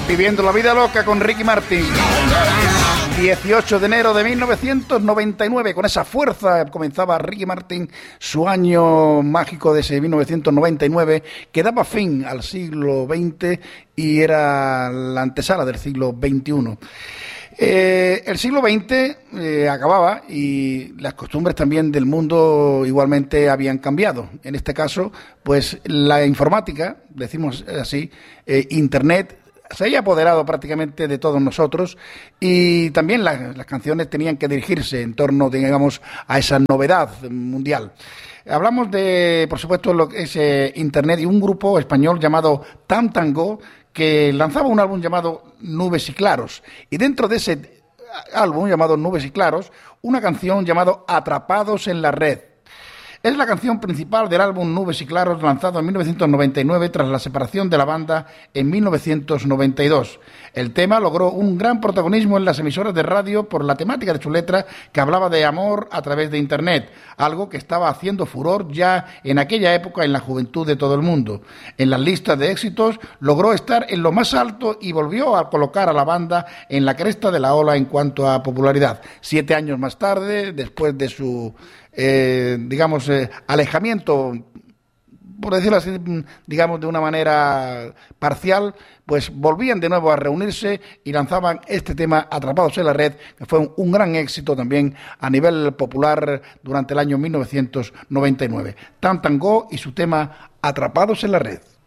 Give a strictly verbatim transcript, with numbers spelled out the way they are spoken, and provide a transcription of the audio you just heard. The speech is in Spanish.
Viviendo la vida loca con Ricky Martin. dieciocho de enero de mil novecientos noventa y nueve, con esa fuerza comenzaba Ricky Martin su año mágico de ese mil novecientos noventa y nueve, que daba fin al siglo veinte y era la antesala del siglo veintiuno. Eh, el siglo veinte eh, acababa y las costumbres también del mundo igualmente habían cambiado. En este caso, pues la informática, decimos así, eh, Internet, se había apoderado prácticamente de todos nosotros y también la, las canciones tenían que dirigirse en torno, digamos, a esa novedad mundial. Hablamos de, por supuesto, lo que es eh, Internet y un grupo español llamado Tam Tam Go, que lanzaba un álbum llamado Nubes y Claros. Y dentro de ese álbum llamado Nubes y Claros, una canción llamada Atrapados en la Red. Es la canción principal del álbum Nubes y Claros, lanzado en mil novecientos noventa y nueve tras la separación de la banda en mil novecientos noventa y dos. El tema logró un gran protagonismo en las emisoras de radio por la temática de su letra, que hablaba de amor a través de Internet, algo que estaba haciendo furor ya en aquella época en la juventud de todo el mundo. En las listas de éxitos logró estar en lo más alto y volvió a colocar a la banda en la cresta de la ola en cuanto a popularidad. Siete años más tarde, después de su Eh, digamos, eh, alejamiento, por decirlo así, digamos, de una manera parcial, pues volvían de nuevo a reunirse y lanzaban este tema Atrapados en la Red, que fue un, un gran éxito también a nivel popular durante el año mil novecientos noventa y nueve. Tam Tam Go y su tema Atrapados en la Red.